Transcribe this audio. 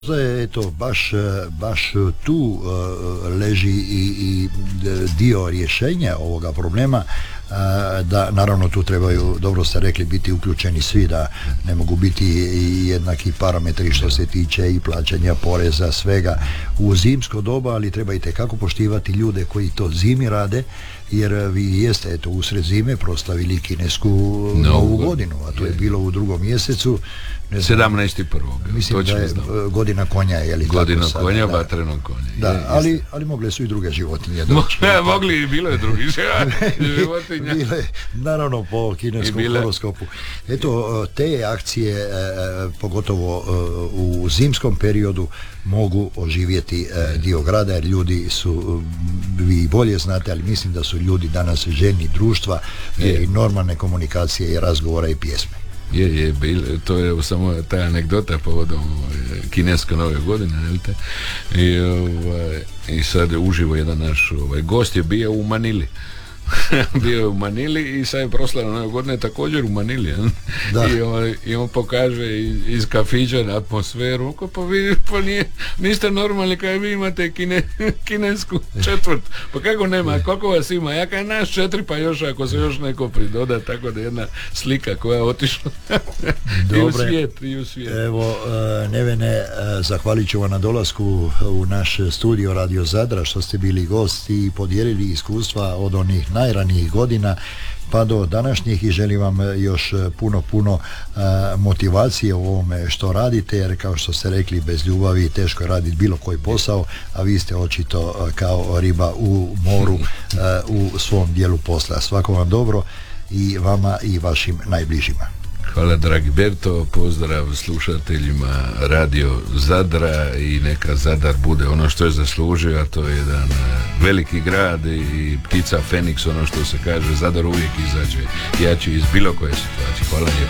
Eto, baš tu leži i dio rješenja ovoga problema, da naravno tu trebaju, dobro ste rekli, biti uključeni svi, da ne mogu biti jednaki parametri što se tiče i plaćanja poreza, svega u zimsko doba, ali treba itekako poštivati ljude koji to zimi rade, jer vi jeste eto usred zime proslavili kinesku novu godinu, a to je bilo u 2. mjesecu, 17.1. Mislim da je godina konja, je li godina tako konja, da, vatrenog konja. Da, ali mogle su i druge životinje doći. Mogli i bilo je drugih životinja. Bile, naravno po kineskom horoskopu. Eto, te akcije, pogotovo u zimskom periodu, mogu oživjeti dio grada, jer ljudi su, vi bolje znate, ali mislim da su ljudi danas željni društva i normalne komunikacije i razgovora i pjesme. To je samo ta anegdota povodom kineske nove godine, i sad je uživo jedan naš gost je bio u Manili. Bio je u Manili i sad je proslava nove godine također u Manili. I on pokaže iz kafića na atmosferu, pa vi niste normalni kao vi imate kinesku četvrt, pa kako nema, koliko vas ima, ja kaj naš 4, pa još ako se još neko pridoda, tako da jedna slika koja je otišla i u svijet. Evo, Nevene, zahvalit ću vam na dolasku u naš studio Radio Zadra, što ste bili gosti i podijelili iskustva od onih najranijih godina pa do današnjih, i želim vam još puno motivacije u ovome što radite, jer kao što ste rekli, bez ljubavi teško je raditi bilo koji posao, a vi ste očito kao riba u moru u svom dijelu posla. Svako vam dobro, i vama i vašim najbližima. Hvala dragi Berto, pozdrav slušateljima Radio Zadra, i neka Zadar bude ono što je zaslužio, a to je jedan veliki grad i ptica Feniks, ono što se kaže, Zadar uvijek izađe jači iz bilo koje situacije. Hvala lijepo.